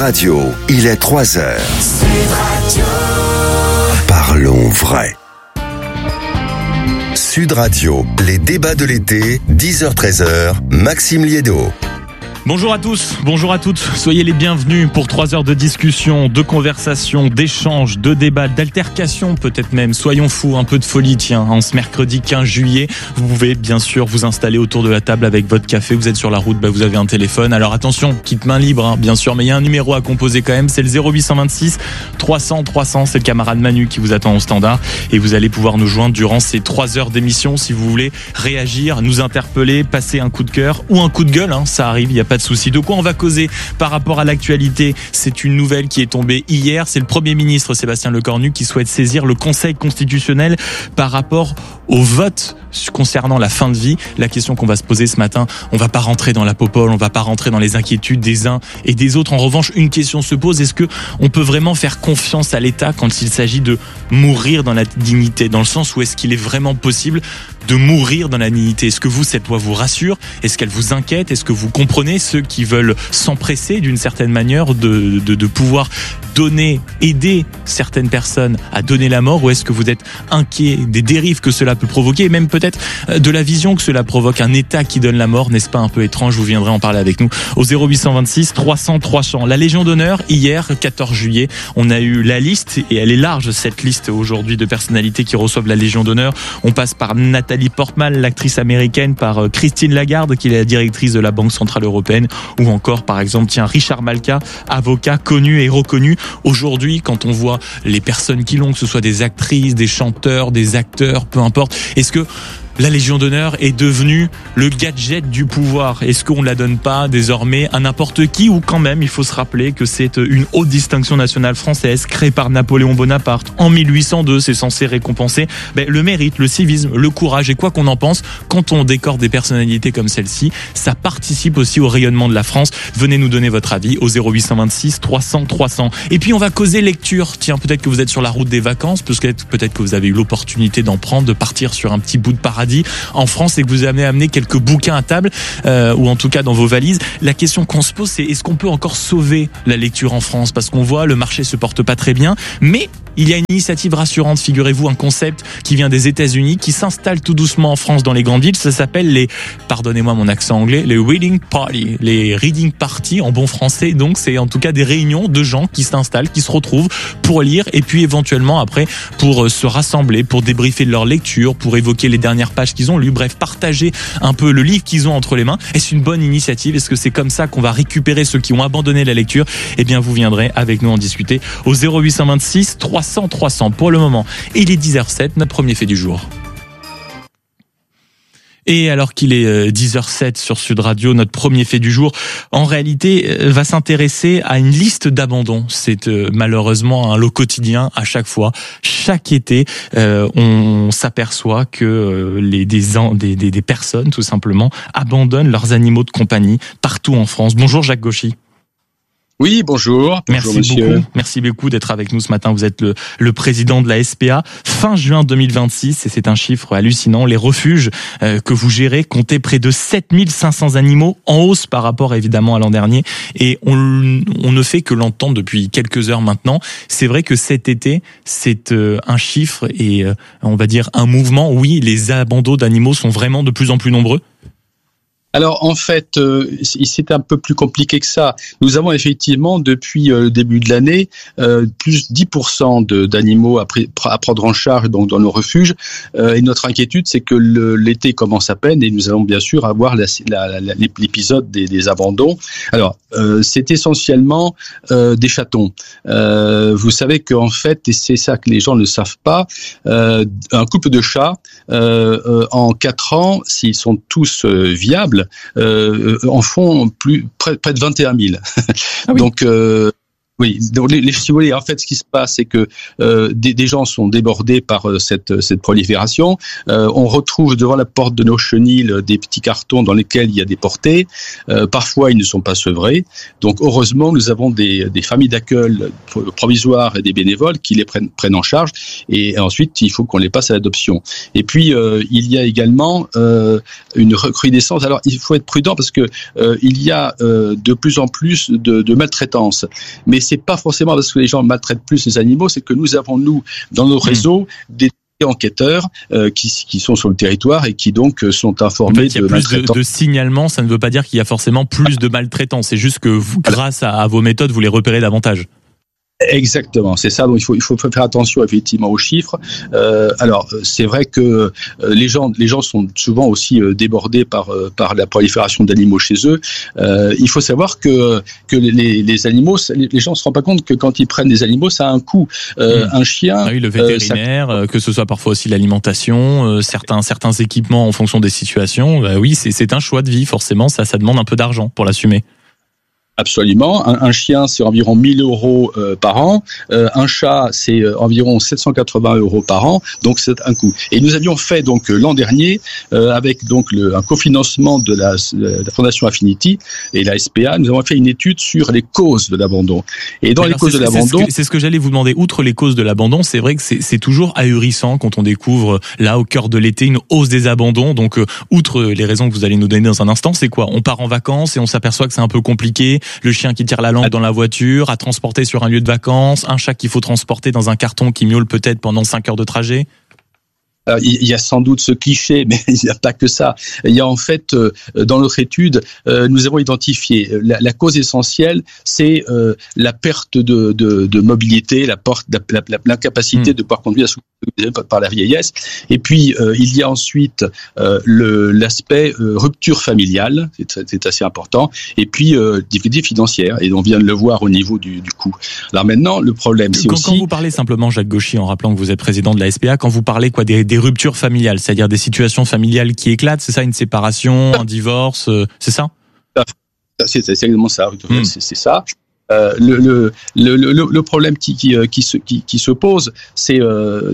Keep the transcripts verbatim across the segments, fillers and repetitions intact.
Radio, il est trois heures. Sud Radio. Parlons vrai. Sud Radio, les débats de l'été, dix heures treize heures, Maxime Liédot. Bonjour à tous, bonjour à toutes, soyez les bienvenus pour trois heures de discussion, de conversation, d'échange, de débat, d'altercation peut-être même. Soyons fous, un peu de folie, tiens, en ce mercredi quinze juillet. Vous pouvez bien sûr vous installer autour de la table avec votre café, vous êtes sur la route, bah vous avez un téléphone. Alors attention, quitte main libre, hein, bien sûr, mais il y a un numéro à composer quand même, c'est le zéro huit deux six trois cents trois cents, c'est le camarade Manu qui vous attend au standard. Et vous allez pouvoir nous joindre durant ces trois heures d'émission si vous voulez réagir, nous interpeller, passer un coup de cœur ou un coup de gueule, hein, ça arrive, il y a pas de souci. De quoi on va causer par rapport à l'actualité? C'est une nouvelle qui est tombée hier. C'est le Premier ministre Sébastien Lecornu qui souhaite saisir le Conseil constitutionnel par rapport au vote concernant la fin de vie. La question qu'on va se poser ce matin, on va pas rentrer dans la popole, on va pas rentrer dans les inquiétudes des uns et des autres. En revanche, une question se pose, est-ce que on peut vraiment faire confiance à l'État quand il s'agit de mourir dans la dignité? Dans le sens où est-ce qu'il est vraiment possible de mourir dans la dignité? Est-ce que vous, cette loi vous rassure? Est-ce qu'elle vous inquiète? Est-ce que vous comprenez ceux qui veulent s'empresser d'une certaine manière de, de, de pouvoir donner, aider certaines personnes à donner la mort? Ou est-ce que vous êtes inquiet des dérives que cela peut provoquer et même peut-être de la vision que cela provoque? Un État qui donne la mort, n'est-ce pas un peu étrange? Vous viendrez en parler avec nous au zéro huit deux six trois cents trois cents. La Légion d'honneur, hier, quatorze juillet, on a eu la liste et elle est large cette liste aujourd'hui de personnalités qui reçoivent la Légion d'honneur. On passe par Nathalie Portman, l'actrice américaine, par Christine Lagarde qui est la directrice de la Banque Centrale Européenne, ou encore par exemple tiens Richard Malka, avocat connu et reconnu. Aujourd'hui, quand on voit les personnes qui l'ont, que ce soit des actrices, des chanteurs, des acteurs, peu importe, est-ce que la Légion d'honneur est devenue le gadget du pouvoir? Est-ce qu'on ne la donne pas désormais à n'importe qui? Ou quand même, il faut se rappeler que c'est une haute distinction nationale française créée par Napoléon Bonaparte en mille huit cent deux. C'est censé récompenser ben, le mérite, le civisme, le courage. Et quoi qu'on en pense, quand on décore des personnalités comme celle-ci, ça participe aussi au rayonnement de la France. Venez nous donner votre avis au zéro huit deux six trois cents trois cents. Et puis on va causer lecture. Tiens, peut-être que vous êtes sur la route des vacances, peut-être, peut-être que vous avez eu l'opportunité d'en prendre, de partir sur un petit bout de paradis en France et que vous avez amené quelques bouquins à table euh, ou en tout cas dans vos valises. La question qu'on se pose, c'est est-ce qu'on peut encore sauver la lecture en France? Parce qu'on voit le marché se porte pas très bien, mais il y a une initiative rassurante, figurez-vous, un concept qui vient des États-Unis, qui s'installe tout doucement en France dans les grandes villes. Ça s'appelle les, pardonnez-moi mon accent anglais, les reading party, les reading party en bon français. Donc c'est en tout cas des réunions de gens qui s'installent, qui se retrouvent pour lire et puis éventuellement après pour se rassembler, pour débriefer de leur lecture, pour évoquer les dernières pages qu'ils ont lues, bref, partager un peu le livre qu'ils ont entre les mains. Est-ce une bonne initiative? Est-ce que c'est comme ça qu'on va récupérer ceux qui ont abandonné la lecture? Eh bien, vous viendrez avec nous en discuter au zéro huit deux six trois cents trois cents pour le moment. Et il est dix heures sept, notre premier fait du jour. Et alors qu'il est dix heures sept sur Sud Radio, notre premier fait du jour, en réalité, va s'intéresser à une liste d'abandons. C'est euh, malheureusement un lot quotidien à chaque fois. Chaque été, euh, on s'aperçoit que euh, les des, des, des, des personnes, tout simplement, abandonnent leurs animaux de compagnie partout en France. Bonjour Jacques Gauchy. Oui, bonjour. Merci bonjour, monsieur. beaucoup. Merci beaucoup d'être avec nous ce matin. Vous êtes le, le président de la S P A. Fin juin deux mille vingt-six, et c'est un chiffre hallucinant. Les refuges euh, que vous gérez comptaient près de sept mille cinq cents animaux, en hausse par rapport évidemment à l'an dernier. Et on, on ne fait que l'entendre depuis quelques heures maintenant. C'est vrai que cet été, c'est euh, un chiffre et euh, on va dire un mouvement. Oui, les abandons d'animaux sont vraiment de plus en plus nombreux. Alors en fait, euh, c'est un peu plus compliqué que ça. Nous avons effectivement depuis euh, le début de l'année euh, plus dix pour cent de, d'animaux à, pr- à prendre en charge donc dans nos refuges. Euh, et notre inquiétude, c'est que le, l'été commence à peine et nous allons bien sûr avoir la, la, la, l'épisode des, des abandons. Alors euh, c'est essentiellement euh, des chatons. Euh, vous savez qu'en fait, et c'est ça que les gens ne savent pas, euh, un couple de chats euh, euh, en quatre ans, s'ils sont tous euh, viables, Euh, en font plus près, près de vingt et un mille. Ah oui. Donc euh, Oui, donc les, les, si vous voulez, en fait, ce qui se passe, c'est que euh, des, des gens sont débordés par euh, cette, cette prolifération. Euh, on retrouve devant la porte de nos chenils des petits cartons dans lesquels il y a des portées. Euh, parfois, ils ne sont pas sevrés. Donc, heureusement, nous avons des, des familles d'accueil provisoires et des bénévoles qui les prennent, prennent en charge. Et ensuite, il faut qu'on les passe à l'adoption. Et puis, euh, il y a également euh, une recrudescence. Alors, il faut être prudent parce que euh, il y a euh, de plus en plus de, de maltraitance. Mais c'est pas forcément parce que les gens maltraitent plus les animaux, c'est que nous avons, nous, dans nos réseaux, des enquêteurs euh, qui, qui sont sur le territoire et qui donc sont informés en fait, de maltraitance. Il y a plus de, de signalements, ça ne veut pas dire qu'il y a forcément plus de maltraitance, c'est juste que vous, grâce à, à vos méthodes, vous les repérez davantage. Exactement, c'est ça. Donc il faut il faut faire attention effectivement aux chiffres. Euh, alors c'est vrai que euh, les gens les gens sont souvent aussi euh, débordés par euh, par la prolifération d'animaux chez eux. Euh, il faut savoir que que les les animaux, les gens se rendent pas compte que quand ils prennent des animaux, ça a un coût. Euh, mmh. Un chien. Ah oui, le vétérinaire, euh, ça... que ce soit parfois aussi l'alimentation, euh, certains certains équipements en fonction des situations. Bah oui, c'est c'est un choix de vie forcément. Ça ça demande un peu d'argent pour l'assumer. Absolument. Un, un chien, c'est environ mille euros euh, par an. Euh, un chat, c'est euh, environ sept cent quatre-vingts euros par an. Donc, c'est un coût. Et nous avions fait donc euh, l'an dernier, euh, avec donc le, un cofinancement de la, de la Fondation Affinity et la S P A, nous avons fait une étude sur les causes de l'abandon. Et dans Alors, les causes de l'abandon, c'est ce, c'est ce que j'allais vous demander. Outre les causes de l'abandon, c'est vrai que c'est, c'est toujours ahurissant quand on découvre là au cœur de l'été une hausse des abandons. Donc, euh, outre les raisons que vous allez nous donner dans un instant, c'est quoi ? On part en vacances et on s'aperçoit que c'est un peu compliqué. Le chien qui tire la langue dans la voiture, à transporter sur un lieu de vacances, un chat qu'il faut transporter dans un carton qui miaule peut-être pendant cinq heures de trajet. Alors, il y a sans doute ce cliché, mais il n'y a pas que ça. Il y a en fait, euh, dans notre étude, euh, nous avons identifié la, la cause essentielle, c'est euh, la perte de, de, de mobilité, la porte, la, la, l'incapacité mmh. de pouvoir conduire par la vieillesse. Et puis, euh, il y a ensuite euh, le, l'aspect euh, rupture familiale, c'est, c'est assez important, et puis euh, difficulté financière, et on vient de le voir au niveau du, du coût. Alors maintenant, le problème, c'est quand, aussi... Quand vous parlez simplement, Jacques Gauchy, en rappelant que vous êtes président de la S P A, quand vous parlez quoi des, des ruptures familiales, c'est-à-dire des situations familiales qui éclatent, c'est ça, une séparation, un divorce, euh, c'est ça ? C'est, c'est exactement ça, mmh. c'est, c'est ça. Euh, le, le, le, le, le problème qui, qui, qui, se, qui, qui se pose, c'est il euh,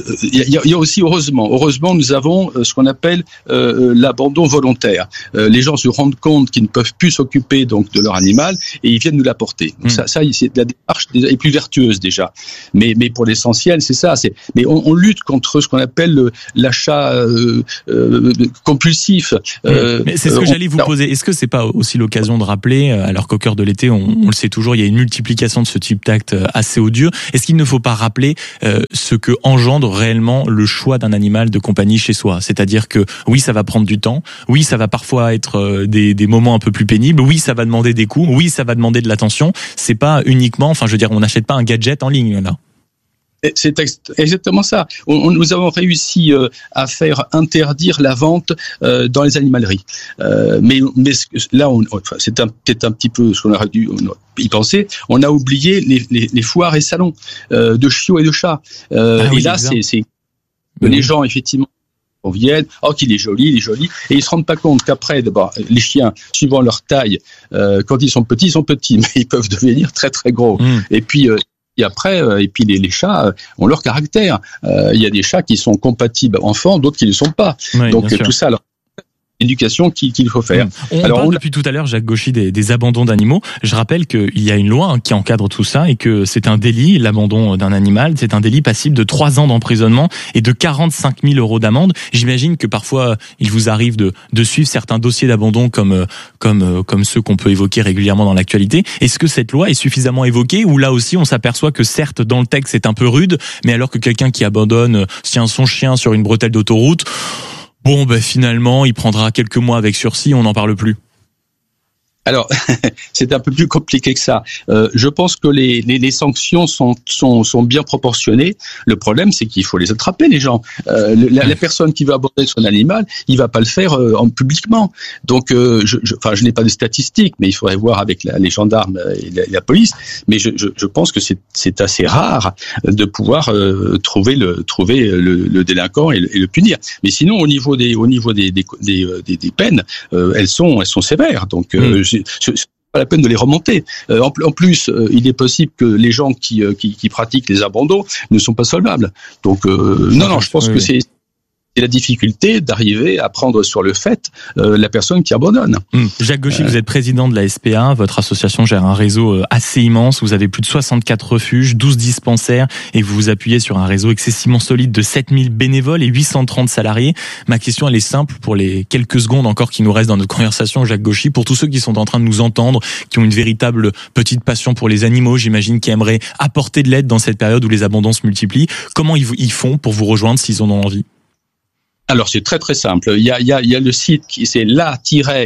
y, y a aussi heureusement, heureusement nous avons ce qu'on appelle euh, l'abandon volontaire. Euh, les gens se rendent compte qu'ils ne peuvent plus s'occuper donc de leur animal et ils viennent nous l'apporter. Donc, mmh. Ça, ça, c'est la démarche est plus vertueuse déjà. Mais, mais pour l'essentiel, c'est ça. C'est, mais on, on lutte contre ce qu'on appelle le, l'achat euh, euh, compulsif. Euh, mais c'est ce que on, j'allais vous alors, poser. Est-ce que c'est pas aussi l'occasion de rappeler, alors qu'au cœur de l'été, on, on le sait toujours, il y a une multiplication de ce type d'actes assez odieux. Est-ce qu'il ne faut pas rappeler euh, ce que engendre réellement le choix d'un animal de compagnie chez soi ? C'est-à-dire que oui, ça va prendre du temps, oui, ça va parfois être euh, des, des moments un peu plus pénibles, oui, ça va demander des coûts, oui, ça va demander de l'attention. C'est pas uniquement, enfin, je veux dire, on n'achète pas un gadget en ligne là. C'est exactement ça. On, nous avons réussi euh, à faire interdire la vente euh, dans les animaleries. Euh, mais, mais là, on, enfin, c'est un, peut-être un petit peu ce qu'on aurait dû y penser. On a oublié les, les, les foires et salons euh, de chiots et de chats. Euh, ah oui, et là, c'est, c'est que les gens, effectivement, on vienne, oh qu'il est joli, il est joli, et ils se rendent pas compte qu'après, d'abord, les chiens, suivant leur taille, euh, quand ils sont petits, ils sont petits, mais ils peuvent devenir très très gros. Mmh. Et puis euh, Et après, euh, et puis les, les chats euh, ont leur caractère. Euh, il y a des chats qui sont compatibles enfants, d'autres qui ne le sont pas. Oui, donc tout ça, alors, éducation qu'il, qu'il faut faire. On Alors, parle on... depuis tout à l'heure, Jacques Gauchy, des, des abandons d'animaux. Je rappelle qu'il y a une loi hein, qui encadre tout ça et que c'est un délit, l'abandon d'un animal, c'est un délit passible de trois ans d'emprisonnement et de quarante-cinq mille euros d'amende. J'imagine que parfois, il vous arrive de, de suivre certains dossiers d'abandon comme, comme, comme ceux qu'on peut évoquer régulièrement dans l'actualité. Est-ce que cette loi est suffisamment évoquée ou là aussi on s'aperçoit que certes, dans le texte, c'est un peu rude, mais alors que quelqu'un qui abandonne tient son chien sur une bretelle d'autoroute, bon, ben finalement, il prendra quelques mois avec sursis, on n'en parle plus. Alors, c'est un peu plus compliqué que ça. Euh, je pense que les, les, les sanctions sont, sont, sont bien proportionnées. Le problème, c'est qu'il faut les attraper, les gens. Euh, la, la personne qui veut aborder son animal, il va pas le faire euh, en publiquement. Donc, euh, je, je, enfin, je n'ai pas de statistiques, mais il faudrait voir avec la, les gendarmes et la, la police. Mais je, je, je pense que c'est, c'est assez rare de pouvoir euh, trouver le, trouver le, le délinquant et le, et le punir. Mais sinon, au niveau des, au niveau des, des, des, des, des peines, euh, elles sont, elles sont sévères. Donc, euh, mmh. Je, pas la peine de les remonter. Euh, en, en plus, euh, il est possible que les gens qui, euh, qui, qui pratiquent les abandons ne sont pas solvables. Donc, euh, non, non, je pense oui, que oui. c'est c'est la difficulté d'arriver à prendre sur le fait euh, la personne qui abandonne. Mmh. Jacques Gauchy, euh... vous êtes président de la S P A. Votre association gère un réseau assez immense. Vous avez plus de soixante-quatre refuges, douze dispensaires et vous vous appuyez sur un réseau excessivement solide de sept mille bénévoles et huit cent trente salariés. Ma question, elle est simple pour les quelques secondes encore qui nous restent dans notre conversation, Jacques Gauchy. Pour tous ceux qui sont en train de nous entendre, qui ont une véritable petite passion pour les animaux, j'imagine, qui aimeraient apporter de l'aide dans cette période où les abandons se multiplient, comment ils font pour vous rejoindre s'ils en ont envie ? Alors c'est très très simple. Il y a il y a il y a le site qui c'est la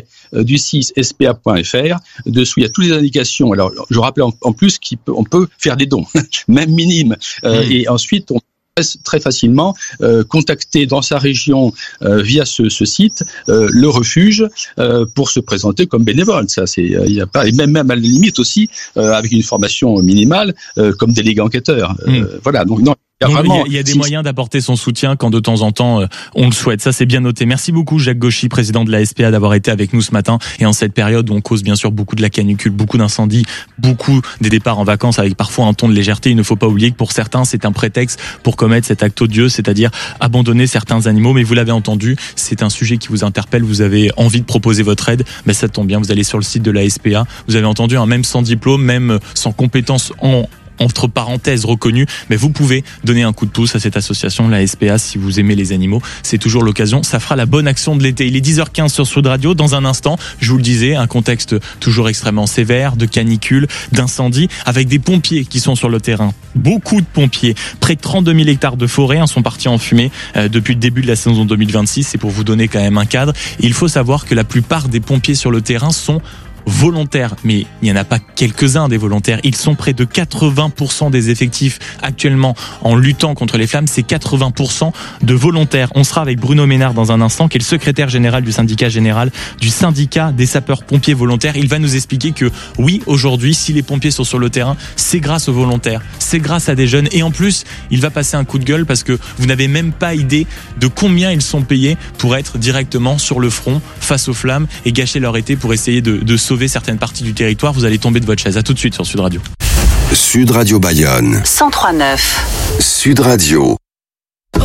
du six s p a point f r. Dessous il y a toutes les indications. Alors je rappelle en, en plus qu'on peut faire des dons, même minimes. Euh, mmh. Et ensuite on peut très facilement euh, contacter dans sa région euh, via ce, ce site euh, le refuge euh, pour se présenter comme bénévole. Ça c'est il y a pas et même même à la limite aussi euh, avec une formation minimale euh, comme délégué enquêteur. Euh, mmh. Voilà donc non. Il y a, vraiment, il y a des moyens d'apporter son soutien quand de temps en temps euh, on le souhaite. Ça, c'est bien noté. Merci beaucoup Jacques Gauchy, président de la S P A, d'avoir été avec nous ce matin. Et en cette période où on cause bien sûr beaucoup de la canicule, beaucoup d'incendies, beaucoup des départs en vacances avec parfois un ton de légèreté, il ne faut pas oublier que pour certains, c'est un prétexte pour commettre cet acte odieux, c'est-à-dire abandonner certains animaux. Mais vous l'avez entendu, c'est un sujet qui vous interpelle, vous avez envie de proposer votre aide. Mais ça tombe bien, vous allez sur le site de la S P A. Vous avez entendu, hein, même sans diplôme, même sans compétences en entre parenthèses reconnues, mais vous pouvez donner un coup de pouce à cette association, la S P A, si vous aimez les animaux. C'est toujours l'occasion. Ça fera la bonne action de l'été. Il est dix heures quinze sur Sud Radio. Dans un instant, je vous le disais, un contexte toujours extrêmement sévère, de canicule, d'incendie, avec des pompiers qui sont sur le terrain. Beaucoup de pompiers. Près de trente-deux mille hectares de forêt hein, sont partis en fumée euh, depuis le début de la saison deux mille vingt-six. C'est pour vous donner quand même un cadre. Et il faut savoir que la plupart des pompiers sur le terrain sont volontaires, mais il n'y en a pas quelques-uns des volontaires. Ils sont près de quatre-vingts pour cent des effectifs actuellement en luttant contre les flammes. C'est quatre-vingts pour cent de volontaires. On sera avec Bruno Ménard dans un instant, qui est le secrétaire général du syndicat général du syndicat des sapeurs-pompiers volontaires. Il va nous expliquer que oui, aujourd'hui, si les pompiers sont sur le terrain, c'est grâce aux volontaires, c'est grâce à des jeunes. Et en plus, il va passer un coup de gueule parce que vous n'avez même pas idée de combien ils sont payés pour être directement sur le front face aux flammes et gâcher leur été pour essayer de, de sauver certaines parties du territoire. Vous allez tomber de votre chaise. À tout de suite sur Sud Radio. Sud Radio Bayonne. cent trois neuf. Sud Radio.